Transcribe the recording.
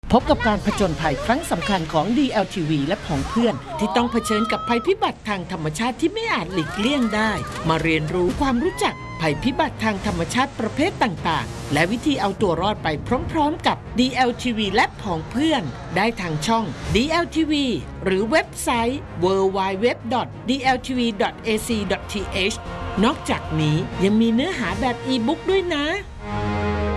พบกับการผจญภัยครั้งสำคัญของ DLTV และของเพื่อนที่ต้องเผชิญกับภัยพิบัติทางธรรมชาติที่ไม่อาจหลีกเลี่ยงได้มาเรียนรู้ความรู้จักภัยพิบัติทางธรรมชาติประเภทต่างๆและวิธีเอาตัวรอดไปพร้อมๆกับ DLTV และของเพื่อนได้ทางช่อง DLTV หรือเว็บไซต์ www.dltv.ac.th นอกจากนี้ยังมีเนื้อหาแบบอีบุ๊กด้วยนะ